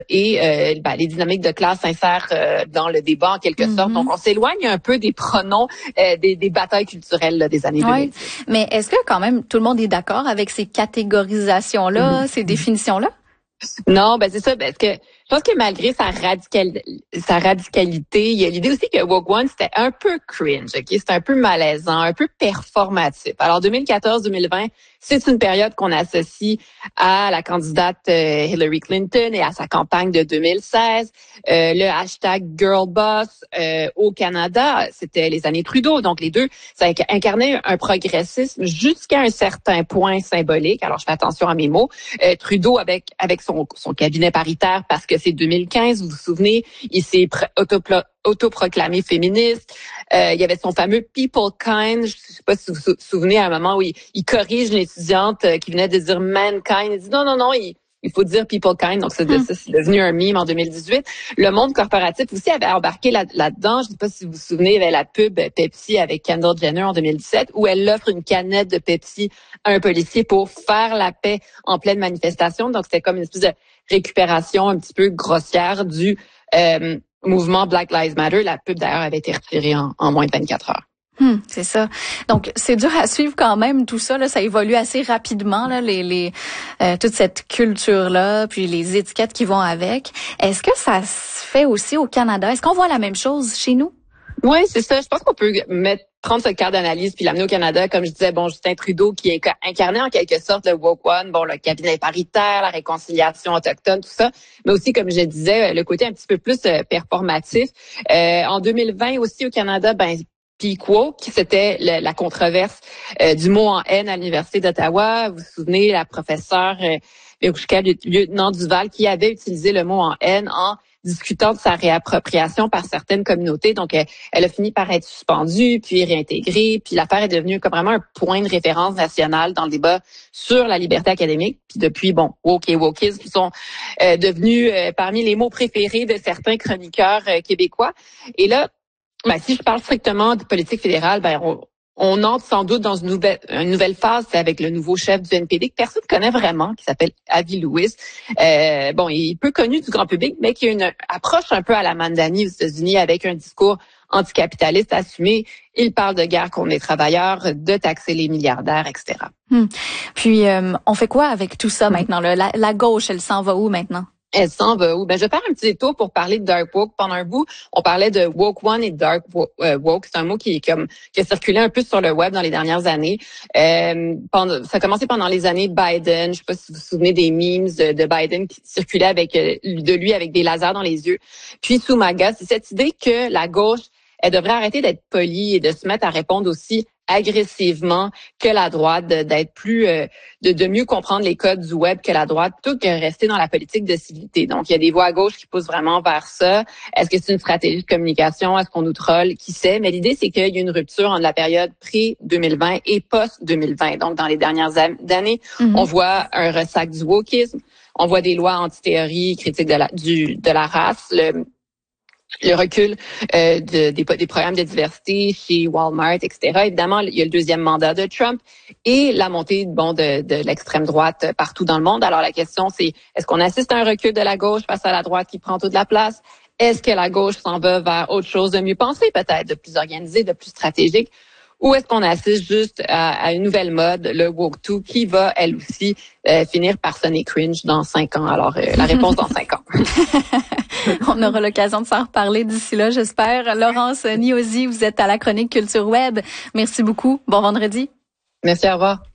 et les dynamiques de classe s'insèrent dans le débat en quelque sorte. Donc, on s'éloigne un peu des pronoms des batailles culturelles là, des années 2010. Mais est-ce que quand même tout le monde est d'accord avec ces catégorisations-là, ces définitions-là? Non, c'est ça, parce que je pense que malgré sa radicalité, il y a l'idée aussi que Woke One, c'était un peu cringe, ok? C'était un peu malaisant, un peu performatif. Alors, 2014-2020, c'est une période qu'on associe à la candidate Hillary Clinton et à sa campagne de 2016. Le hashtag Girlboss au Canada, c'était les années Trudeau. Donc, les deux, ça incarnait un progressisme jusqu'à un certain point symbolique. Alors, je fais attention à mes mots. Trudeau, avec son cabinet paritaire, parce que c'est 2015, vous vous souvenez, il s'est autoproclamé féministe. Il y avait son fameux People Kind. Je ne sais pas si vous vous souvenez à un moment où il corrige l'étudiante qui venait de dire Mankind. Il dit non, il faut dire People Kind. Donc, c'est devenu un meme en 2018. Le monde corporatif aussi avait embarqué là-dedans. Je ne sais pas si vous vous souvenez, il y avait la pub Pepsi avec Kendall Jenner en 2017 où elle offre une canette de Pepsi à un policier pour faire la paix en pleine manifestation. Donc, c'était comme une espèce de récupération un petit peu grossière du mouvement Black Lives Matter. La pub, d'ailleurs, avait été retirée en moins de 24 heures. C'est ça. Donc c'est dur à suivre quand même tout ça là, ça évolue assez rapidement là toute cette culture là, puis les étiquettes qui vont avec. Est-ce que ça se fait aussi au Canada? Est-ce qu'on voit la même chose chez nous? Oui, c'est ça. Je pense qu'on peut prendre ce cadre d'analyse puis l'amener au Canada, comme je disais, Justin Trudeau qui incarnait en quelque sorte le Woke One, le cabinet paritaire, la réconciliation autochtone, tout ça, mais aussi, comme je disais, le côté un petit peu plus performatif. En 2020 aussi au Canada, Peak Woke, c'était la controverse du mot en haine à l'Université d'Ottawa. Vous vous souvenez, la professeure Verouchka Lieutenant Duval qui avait utilisé le mot en haine en discutant de sa réappropriation par certaines communautés. Donc, elle a fini par être suspendue, puis réintégrée. Puis l'affaire est devenue comme vraiment un point de référence national dans le débat sur la liberté académique. Puis depuis, woke et wokisme sont devenus parmi les mots préférés de certains chroniqueurs québécois. Et là, si je parle strictement de politique fédérale, on entre sans doute dans une nouvelle phase. C'est avec le nouveau chef du NPD que personne ne connaît vraiment, qui s'appelle Avi Lewis. Il est peu connu du grand public, mais qui a une approche un peu à la Mandani aux États-Unis avec un discours anticapitaliste assumé. Il parle de guerre contre les travailleurs, de taxer les milliardaires, etc. Puis, on fait quoi avec tout ça maintenant? La gauche, elle s'en va où maintenant? Elle s'en va où? Je vais faire un petit détour pour parler de Dark Woke. Pendant un bout, on parlait de Woke One et Dark Woke. C'est un mot qui a circulé un peu sur le web dans les dernières années. Ça a commencé pendant les années Biden. Je ne sais pas si vous vous souvenez des memes de Biden qui circulaient avec des lasers dans les yeux. Puis sous MAGA, c'est cette idée que la gauche, elle devrait arrêter d'être polie et de se mettre à répondre aussi agressivement que la droite, d'être plus de mieux comprendre les codes du web que la droite, plutôt que rester dans la politique de civilité. Donc, il y a des voix à gauche qui poussent vraiment vers ça. Est-ce que c'est une stratégie de communication? Est-ce qu'on nous troll? Qui sait? Mais l'idée, c'est qu'il y a une rupture entre la période pré-2020 et post-2020. Donc, dans les dernières années, on voit un ressac du wokisme, on voit des lois anti-théorie critiques de la race, le recul des programmes de diversité chez Walmart, etc. Évidemment, il y a le deuxième mandat de Trump et la montée de l'extrême droite partout dans le monde. Alors la question, c'est est-ce qu'on assiste à un recul de la gauche face à la droite qui prend toute la place? Est-ce que la gauche s'en va vers autre chose de mieux pensé, peut-être, de plus organisé, de plus stratégique? Ou est-ce qu'on assiste juste à une nouvelle mode, le Woke 2, qui va, elle aussi, finir par sonner cringe dans 5 ans? Alors, la réponse dans 5 ans. On aura l'occasion de s'en reparler d'ici là, j'espère. Laurence Niosi, vous êtes à la chronique Culture Web. Merci beaucoup. Bon vendredi. Merci, au revoir.